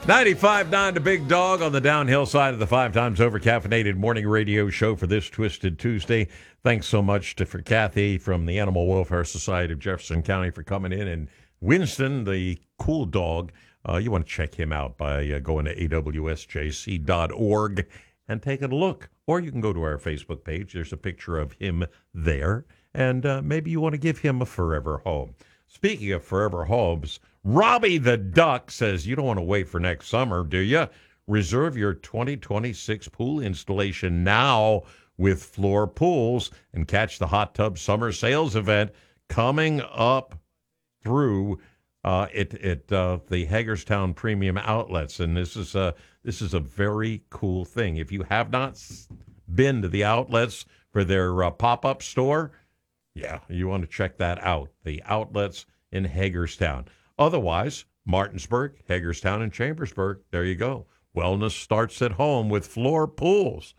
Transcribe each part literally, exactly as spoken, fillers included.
ninety-five point nine The Big Dog on the downhill side of the five times over caffeinated morning radio show for this Twisted Tuesday. Thanks so much to for Kathy from the Animal Welfare Society of Jefferson County for coming in. And Winston, the cool dog, uh, you want to check him out by uh, going to A W S J C dot org and taking a look. Or you can go to our Facebook page. There's a picture of him there. And uh, maybe you want to give him a forever home. Speaking of forever homes, Robbie the Duck says, you don't want to wait for next summer, do you? Reserve your twenty twenty-six pool installation now with Floor Pools and catch the hot tub summer sales event coming up through uh, it, it, uh, the Hagerstown Premium Outlets. And this is, a, this is a very cool thing. If you have not been to the outlets for their uh, pop-up store, yeah, you want to check that out. The outlets in Hagerstown. Otherwise, Martinsburg, Hagerstown, and Chambersburg, there you go. Wellness starts at home with Floor Pools.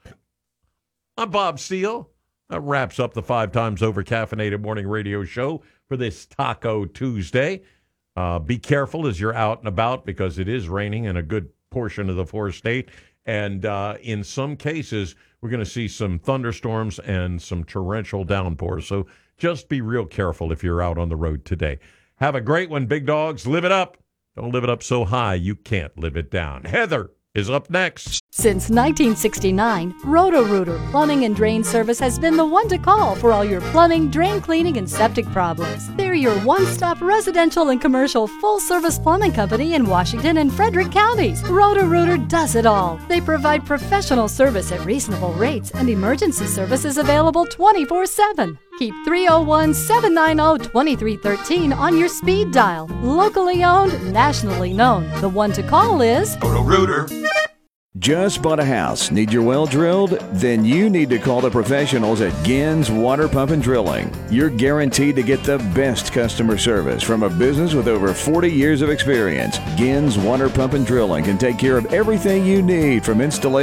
I'm Bob Steele. That wraps up the five times over caffeinated morning radio show for this Taco Tuesday. Uh, be careful as you're out and about because it is raining in a good portion of the four-state. And uh, in some cases, we're going to see some thunderstorms and some torrential downpours. So just be real careful if you're out on the road today. Have a great one, big dogs. Live it up. Don't live it up so high you can't live it down. Heather is up next. Since nineteen sixty-nine, Roto-Rooter Plumbing and Drain Service has been the one to call for all your plumbing, drain cleaning, and septic problems. They're your one-stop residential and commercial full-service plumbing company in Washington and Frederick counties. Roto-Rooter does it all. They provide professional service at reasonable rates and emergency services available twenty-four seven. Keep three oh one, seven nine oh, two three one three on your speed dial. Locally owned, nationally known. The one to call is Roto-Rooter. Just bought a house? Need your well drilled? Then you need to call the professionals at Gins Water Pump and Drilling. You're guaranteed to get the best customer service from a business with over forty years of experience. Gins Water Pump and Drilling can take care of everything you need from installation